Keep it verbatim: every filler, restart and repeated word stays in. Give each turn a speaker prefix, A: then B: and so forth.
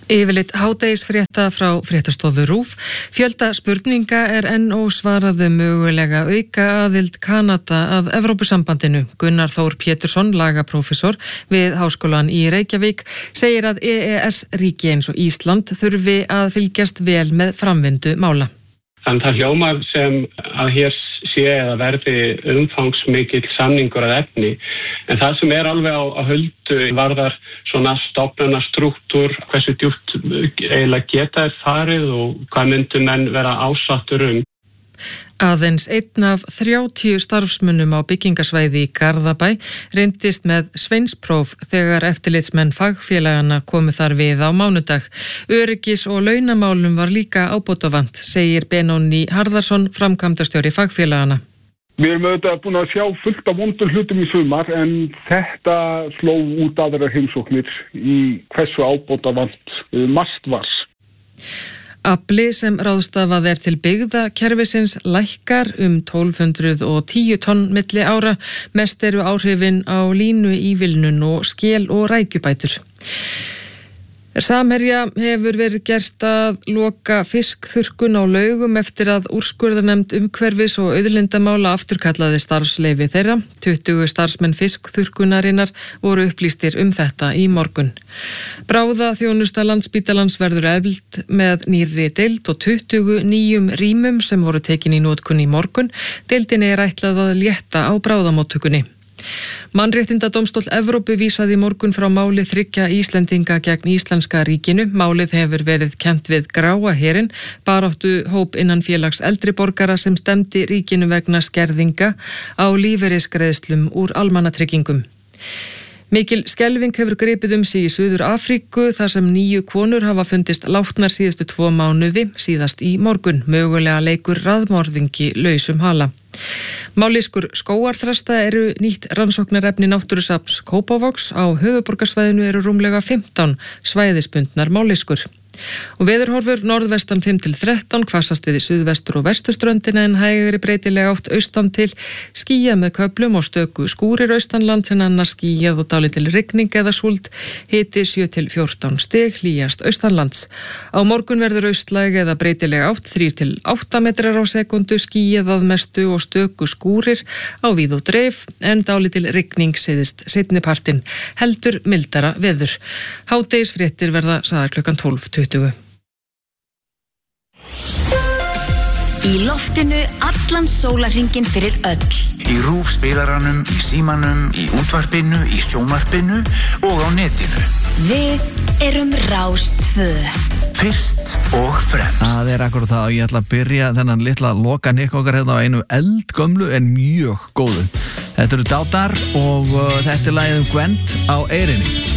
A: Yfirleitt hádegisfrétta frá fréttastofu RÚV. Fjölda spurninga er enn ósvaraðu mögulega auka aðild Kanada að Evrópusambandinu. Gunnar Þór Pétursson, lagaprófessor við Háskólann í Reykjavík, segir að E E S-ríki eins og Ísland þurfi að fylgjast vel með framvindu mála.
B: Þannig það hljómar sem að hér sé eða verði umfangsmikill samningur að efni. En það sem er alveg á, á huldu varðar svona stofnana strúktúr, hversu djúpt eiginlega geta er farið og hvað myndu menn vera ásattur um.
A: Aðeins einn af þrjátíu starfsmönnum á byggingasvæði í Garðabæ reyndist með sveinspróf þegar eftirlitsmenn fagfélagana komu þar við á mánudag. Öryggis- og launamálum var líka ábótavant, segir Benóni Harðarsson, framkvæmdastjóri fagfélagana.
C: Við erum auðvitað búin að sjá fullt af vondum hlutum í sumar en þetta sló út aðra heimsóknir í hversu ábótavant margt var.
A: Afli sem ráðstafað er til byggða kerfisins lækkar um tólf hundruð og tíu tonn milli ára. Mest eru áhrifin á línu ívilnun og skel og rækjubætur. Samherja hefur verið gert að loka fiskþurrkun á Laugum eftir að úrskurðarnefnd umhverfis og auðlindamála afturkallaði starfsleyfi þeirra. tuttugu starfsmenn fiskþurrkunarinnar voru upplýstir um þetta í morgun. Bráða þjónusta Landspítalans verður efld með nýrri deild og tuttugu nýjum rýmum sem voru tekin í notkun í morgun. Deildinni er ætlað að létta á bráðamóttökunni. Mannréttindadómstóll Evrópu vísaði í morgun frá máli þriggja Íslendinga gegn íslenska ríkinu. Málið hefur verið kennt við Gráa herinn, baráttu hóp innan félags eldri borgara sem stemdi ríkinu vegna skerðinga á lífeyrisgreiðslum úr almannatryggingum. Mikil skelfing hefur gripið um sig í Suður Afríku þar sem níu konur hafa fundist látnar síðustu tvo mánuði, síðast í morgun. Mögulega leikur raðmorðingi lausum hala. Mállýskur skógarþrasta eru nýtt rannsóknarefni Náttúrusafns Kópavogs. Á höfuðborgarsvæðinu eru rúmlega fimmtán svæðisbundnar mállýskur. Og veðurhorfur norðvestan fimm til þrettán, hvassast við í suðvestur og vesturströndina en hægari breytilega átt austan til, skýjað með köflum og stöku skúrir austanlands en annars skýjað og dálítil rigning eða súld, hiti sjö til fjórtán stig, hlýjast austanlands. Á morgun verður austlæg eða breytilega átt þrír til átta metrar á sekundu, skýjað að mestu og stöku skúrir á víð og dreif en dálítil rigning syðst seinni partinn, heldur mildara veður. Hádegisfréttir verða sagðar klukkan tólf tuttugu.
D: Í loftinu allan sólarhringinn fyrir öll.
E: Í RÚV spilaranum, í símanum, í útvarpinu, í sjónvarpinu og á netinu.
D: Við erum Rás tvö.
E: Fyrst og fremst.
F: Það er akkurat það og ég ætla að byrja þennan litla loka nikk okkar hérna á einu eldgömlu en mjög góðu. Þetta eru Dátar og uh, þetta er lagið um Gwent á Eyrinni.